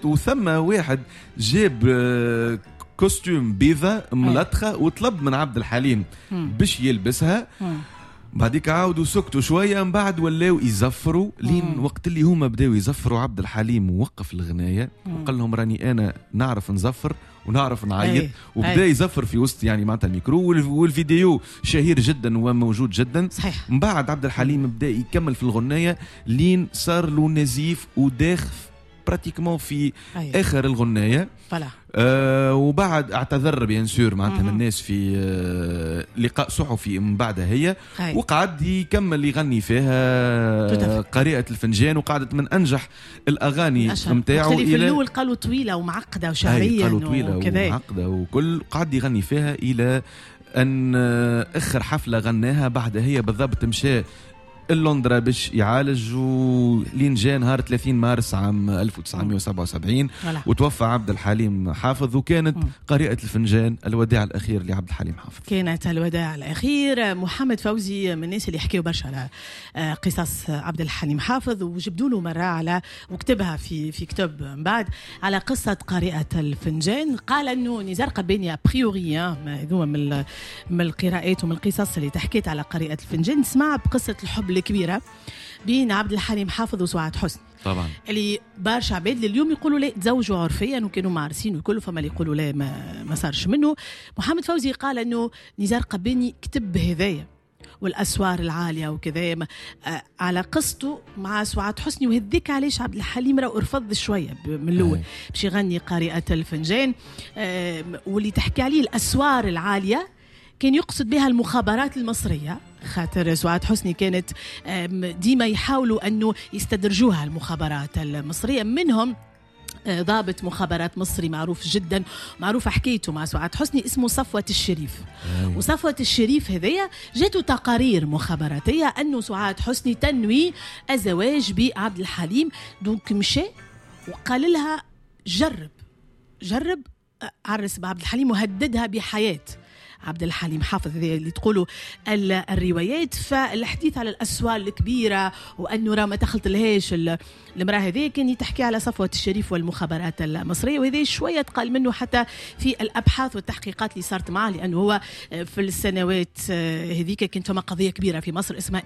الحفلات وثم واحد جاب كوستيوم بيضة ملطخة وطلب من عبد الحليم باش يلبسها. بعديك عاودوا سكتوا شويه، من بعد ولاو يزفروا لين وقت اللي هما بداوا يزفروا عبد الحليم وقف الغنايه وقال لهم راني انا نعرف نزفر ونعرف نعيط، وبدا يزفر في وسط يعني معناتها الميكرو، والفيديو شهير جدا وموجود جدا. صحيح. من بعد عبد الحليم بدا يكمل في الغنايه لين صار له نزيف وداخ براتيكمون في اخر الغنايه. وبعد اعتذر بيان سور معناتها من الناس في لقاء صحفي من بعدها هي وقعد يكمل يغني فيها قارئة الفنجان، وقعدت من انجح الاغاني نتاعو. في الاول قالوا طويله ومعقده وشعريه قالوا طويله ومعقده وكل، قعد يغني فيها الى ان اخر حفله غناها بعدها هي بالضبط مشى لندرا باش يعالج، ولين جاء نهار 30 مارس عام 1977 وتوفى عبد الحليم حافظ. وكانت قارئة الفنجان الوداع الأخير لعبد الحليم حافظ. كانت الوداع الأخير. محمد فوزي من الناس اللي يحكيوا برشا على قصص عبد الحليم حافظ، وجبدوا له مرة على وكتبها في كتاب من بعد على قصة قارئة الفنجان. قال أنه نزار قباني أبريوري هذوما من القراءات ومن القصص اللي تحكيت على قارئة الفنجان سمع بقصة الحب الكبيرة بين عبد الحليم حافظ وسعاد حسني طبعا، اللي برشا عباد اليوم يقولوا لا تزوجوا عرفيا وكانوا معرسين وكل، فما اللي يقولوا لا ما صارش منه. محمد فوزي قال انه نزار قباني كتب هذايا والاسوار العاليه وكذا على قصته مع سعاد حسني، وهذيك علاش عبد الحليم راه رفض شويه من الاول باش يغني قارئة الفنجان. واللي تحكي عليه الاسوار العاليه كان يقصد بها المخابرات المصرية، خاطر سعاد حسني كانت ديما يحاولوا أنه يستدرجوها المخابرات المصرية. منهم ضابط مخابرات مصري معروف جدا، معروفة حكايته مع سعاد حسني اسمه صفوة الشريف. وصفوة الشريف هذيا جاته تقارير مخابراتية أنه سعاد حسني تنوي الزواج بعبد الحليم، دونك مشى وقال لها جرب عرس بعبد الحليم وهددها بحياة عبد الحليم حافظ اللي تقولوا الروايات. فالحديث على الأسوار الكبيرة وأنه راه ما دخلت لهاش المرأة هذه كان تحكي على صفوة الشريف والمخابرات المصرية، وهذا شوية تقال منه حتى في الأبحاث والتحقيقات اللي صارت معه، لأنه هو في السنوات هذيك كانت فما قضية كبيرة في مصر اسمها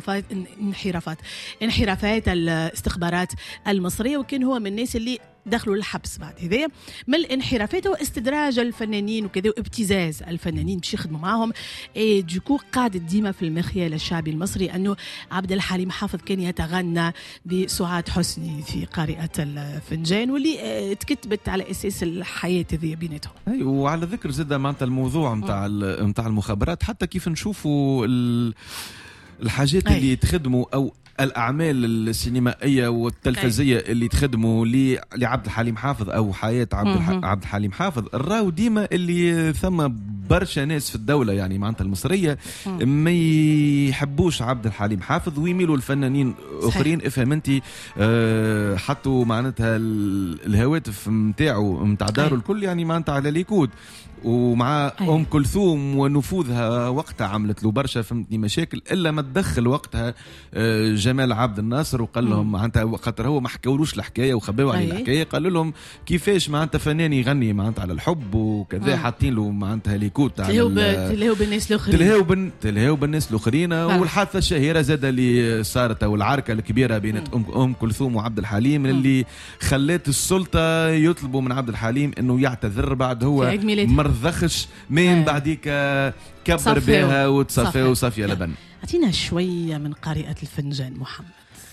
انحرافات الاستخبارات المصرية، وكان هو من الناس اللي دخلوا للحبس بعد هذا. من الانحرافات هو استدراج الفنانين وكذا وابتزاز الفنانين باش يخدموا معهم. دوكو قاعد ديما في المخيال الشعبي المصري انه عبد الحليم حافظ كان يتغنى بسعاد حسني في قارئة الفنجان، واللي تكتبت على اساس الحياة هذه بيناتهم. وعلى ذكر زاد معناتها الموضوع نتاع المخابرات، حتى كيف نشوفوا الحاجات اللي تخدموا او الأعمال السينمائية والتلفزية اللي تخدموا لعبد الحليم حافظ أو حياة عبد الحليم حافظ، الراو ديما اللي ثم برشا ناس في الدولة يعني معناتها المصرية ما يحبوش عبد الحليم حافظ ويميلوا الفنانين آخرين. افهم انت حطوا معناتها الهواتف متاعه متاع داره الكل يعني معناتها على ليكود، ومع أم كلثوم ونفوذها وقتها عملت له برشا فهمتني مشاكل، إلا ما تدخل وقتها جمال عبد الناصر وقال لهم معناتها خاطر هو ما حكاولوش الحكاية وخباوا عليه الحكاية، قال لهم كيفاش معناتها فنان يغني معناتها على الحب وكذا، حاطين له معناتها ليكود تلهو بالناس الآخرين، تلهو بالناس الآخرين. والحادثة الشهيرة زاد اللي صارت أو العركة الكبيرة بين أم كلثوم وعبد الحليم اللي خلت السلطة يطلبوا من عبد الحليم إنه يعتذر بعد هو مرضخش من بعديك كبر بها وتصفى وصافية لبن. أعطينا شوية من قارئة الفنجان محمد.